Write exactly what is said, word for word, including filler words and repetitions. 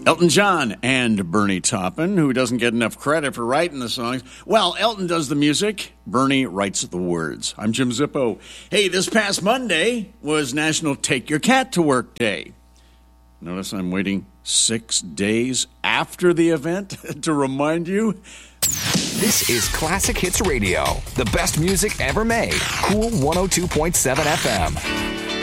Elton John and Bernie Taupin, who doesn't get enough credit for writing the songs. Well, Elton does the music, Bernie writes the words. I'm Jim Zippo. Hey, this past Monday was National Take Your Cat to Work Day. Notice I'm waiting six days after the event to remind you. This is Classic Hits Radio, the best music ever made. Cool one oh two point seven F M.